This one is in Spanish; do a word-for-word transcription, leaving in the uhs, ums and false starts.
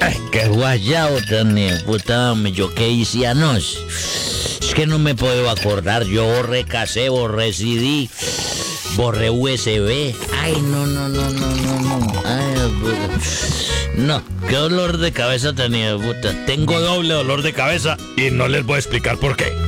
Ay, qué guayao tenía, puta, hombre, yo qué hice anoche. Es que no me puedo acordar, yo borré cassette, borré C D, borré U S B. Ay, no, no, no, no, no, no. Ay, puta. No, qué dolor de cabeza tenía, puta. Tengo doble dolor de cabeza y no les voy a explicar por qué.